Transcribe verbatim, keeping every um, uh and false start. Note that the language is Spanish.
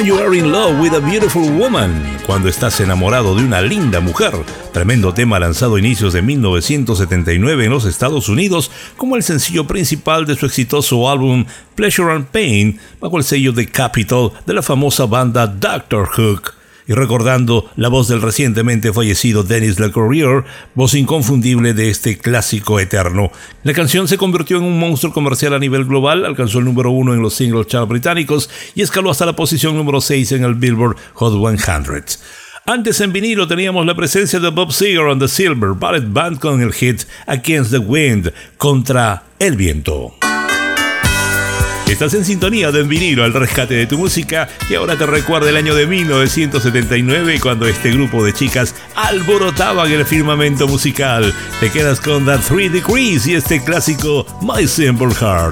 When You Are in Love with a Beautiful Woman, cuando estás enamorado de una linda mujer, tremendo tema lanzado a inicios de mil novecientos setenta y nueve en los Estados Unidos como el sencillo principal de su exitoso álbum Pleasure and Pain, bajo el sello de Capitol de la famosa banda doctor Hook. Y recordando la voz del recientemente fallecido Dennis LeCourrier, voz inconfundible de este clásico eterno. La canción se convirtió en un monstruo comercial a nivel global, alcanzó el número uno en los singles chart británicos y escaló hasta la posición número seis en el Billboard Hot cien. Antes en vinilo teníamos la presencia de Bob Seger and the Silver Ballet Band con el hit Against the Wind, contra el viento. Estás en sintonía de En Vinilo, el rescate de tu música, que ahora te recuerda el año de mil novecientos setenta y nueve, cuando este grupo de chicas alborotaban el firmamento musical. Te quedas con The Three Degrees y este clásico My Simple Heart.